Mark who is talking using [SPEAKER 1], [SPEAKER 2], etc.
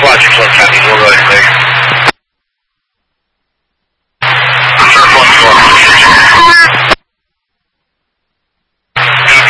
[SPEAKER 1] Roger, Clone County, we'll go ahead and clear.